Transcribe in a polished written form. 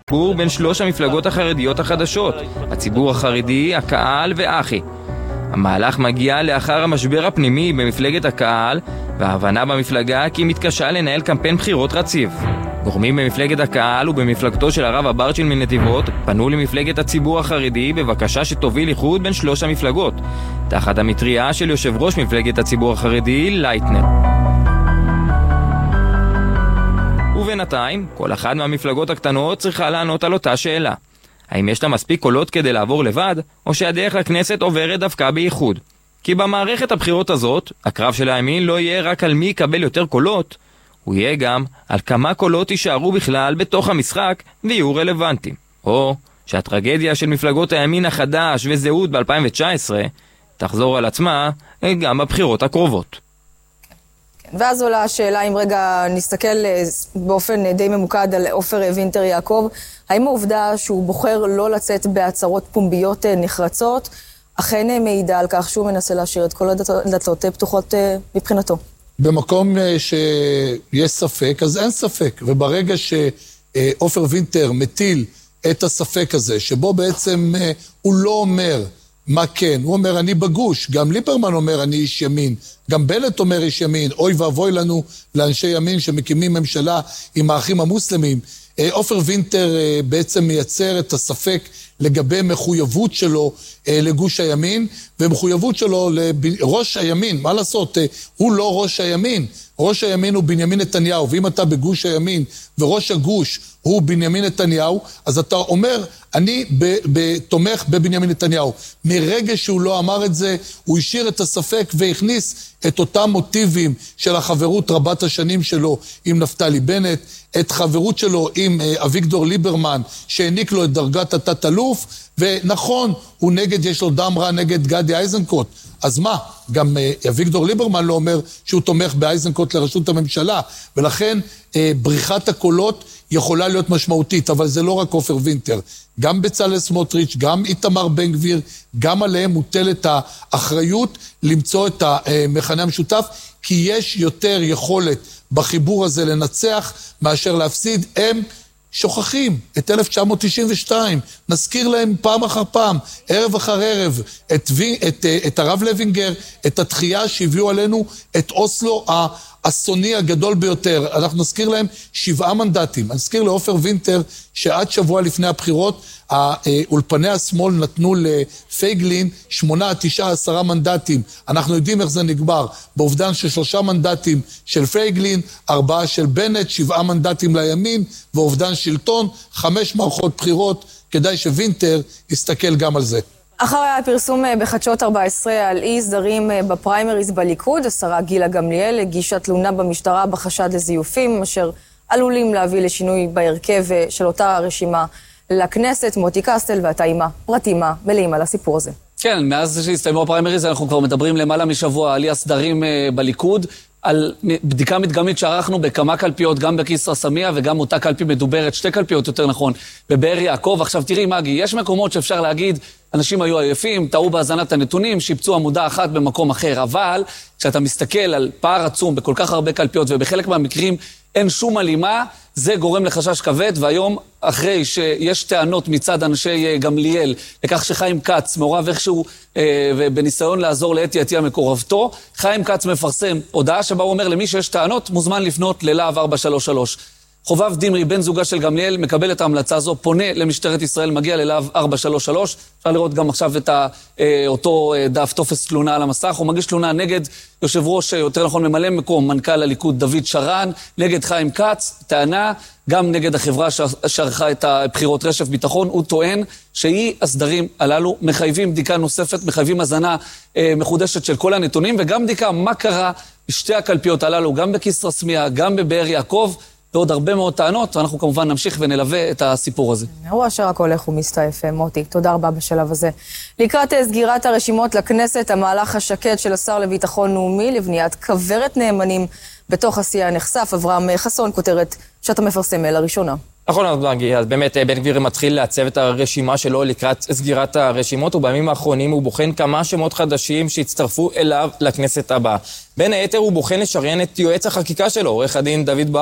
חיבור בין שלוש המפלגות החרדיות החדשות, הציבור החרדי, הקהל ואחי. המהלך מגיע לאחר המשבר הפנימי במפלגת הקהל וההבנה במפלגה כי היא מתקשה לנהל קמפיין בחירות רציף. גורמים במפלגת הקהל ובמפלגתו של הרב אברצ'ל מנתיבות פנו למפלגת הציבור החרדי בבקשה שתוביל איחוד בין שלוש המפלגות, תחת המטריה של יושב ראש מפלגת הציבור החרדי, לייטנר. ובינתיים, כל אחד מהמפלגות הקטנות צריכה לענות על אותה שאלה. האם יש לה מספיק קולות כדי לעבור לבד, או שהדרך לכנסת עוברת דווקא בייחוד? כי במערכת הבחירות הזאת, הקרב של הימין לא יהיה רק על מי יקבל יותר קולות, הוא יהיה גם על כמה קולות יישארו בכלל בתוך המשחק ויהיו רלוונטיים. או שהטרגדיה של מפלגות הימין החדש וזהות ב-2019 תחזור על עצמה גם בבחירות הקרובות. ואז עולה השאלה, אם רגע נסתכל באופן די ממוקד על עופר וינטר יעקב, האם העובדה שהוא בוחר לא לצאת בהצהרות פומביות נחרצות, אכן מעידה על כך שהוא מנסה להשאיר את כל הדלתות פתוחות מבחינתו? במקום שיש ספק, אז אין ספק. וברגע שעופר וינטר מטיל את הספק הזה, שבו בעצם הוא לא אומר מה כן, הוא אומר אני בגוש, גם ליברמן אומר אני איש ימין, גם בנט אומר איש ימין, אוי ואבוי לנו לאנשי ימין שמקימים ממשלה עם האחים המוסלמים. עופר וינטר בעצם מייצר את הספק לגבי מחויבות שלו לגוש הימין, ומחויבות שלו לראש הימין. מה לעשות? הוא לא ראש הימין. ראש הימין הוא בנימין נתניהו, ואם אתה בגוש הימין וראש הגוש הוא בנימין נתניהו, אז אתה אומר, אני תומך בבנימין נתניהו. מרגע שהוא לא אמר את זה, הוא השאיר את הספק והכניס את אותם מוטיבים של החברות רבת השנים שלו עם נפתלי בנט, את חברות שלו עם אביגדור ליברמן, שהעניק לו את דרגת התת-אלוף, ונכון, הוא נגד, יש לו דם רע נגד גדי איזנקוט. אז מה? גם אביגדור ליברמן לא אומר שהוא תומך באיזנקוט לראשות הממשלה, ולכן בריחת הקולות יכולה להיות משמעותית, אבל זה לא רק עופר וינטר. גם בצלאל סמוטריץ', גם איתמר בן גביר, גם עליהם מוטלת האחריות למצוא את המכנה המשותף, כי יש יותר יכולת בחיבור הזה לנצח מאשר להפסיד. הם שוכחים את 1992, נזכיר להם פעם אחר פעם, ערב אחר ערב, את הרב לוינגר, את התחייה שהביאו עלינו, את אוסלו האסוני הגדול ביותר. אנחנו נזכיר להם 7 מנדטים. נזכיר לעופר וינטר שעד שבוע לפני הבחירות, אולפני השמאל נתנו לפייגלין 8, 9, 10 מנדטים. אנחנו יודעים איך זה נגמר. באובדן של 3 מנדטים של פייגלין, 4 של בנט, 7 מנדטים לימין, ואובדן שלטון, 5 מערכות בחירות. כדאי שווינטר יסתכל גם על זה. אחרי הפרסום בחדשות 14 על אי סדרים בפריימריז בליכוד, השרה גילה גמליאל הגישה תלונה במשטרה בחשד לזיופים, אשר עלולים להביא לשינוי בהרכב של אותה רשימה לכנסת. מוטי קסטל ואתה אימה פרטים מלאים על הסיפור הזה. כן, מאז שהסתיימו הפריימריז אנחנו כבר מדברים למעלה משבוע על אי הסדרים בליכוד, על בדיקה מדגמית שערכנו בכמה קלפיות, גם בכיסרא סמיע וגם אותה קלפי מדוברת, 2 קלפיות יותר נכון, בבאר יעקב. עכשיו תראי מגי, יש מקומות שאפשר להגיד, אנשים היו עייפים, טעו בהזנת הנתונים, שיפצו עמודה אחת במקום אחר, אבל כשאתה מסתכל על פער עצום בכל כך הרבה קלפיות, ובחלק מהמקרים אין שום הלימה, זה גורם לחשש כבד. והיום, אחרי שיש טענות מצד אנשי גמליאל, לכך שחיים כץ מעורב איכשהו בניסיון לעזור לאתי עטיה מקורבתו, חיים כץ מפרסם הודעה שבה הוא אומר למי שיש טענות, מוזמן לפנות ללהב 433. חובב דמרי, בן זוגה של גמליאל, מקבל את ההמלצה הזו, פונה למשטרת ישראל, מגיע ללהב 433. אפשר לראות גם עכשיו את אותו דף טופס תלונה על המסך. הוא מגיש תלונה נגד יושב ראש, יותר נכון ממלא מקום, מנכ"ל הליכוד דוד שרן, נגד חיים כץ, טענה, גם נגד החברה שערכה את הבחירות רשף ביטחון. הוא טוען שאי הסדרים הללו מחייבים בדיקה נוספת, מחייבים הזנה מחודשת של כל הנתונים, וגם בדיקה מה קרה בשתי הקלפיות הללו, גם בכיסרא סמיע, גם בבאר יעקב, ועוד הרבה מאוד טענות, ואנחנו כמובן נמשיך ונלווה את הסיפור הזה. אירוע שרק הולך ומסתעף, מוטי. תודה רבה בשלב הזה. לקראת סגירת הרשימות לכנסת, המהלך השקט של השר לביטחון לאומי לבניית כוורת נאמנים בתוך עשייה נחשף. אברהם חסון, כותרת שאתה מפרסם לראשונה. נכון, אז באמת בן גביר מתחיל לעצב את הרשימה שלו לקראת סגירת הרשימות, ובימים האחרונים הוא בוחן כמה שמות חדשים שהצטרפו אליו לכנסת הבאה. בין היתר הוא בוחן לשריין את יועץ החקיקה שלו, עורך הדין דוד בר.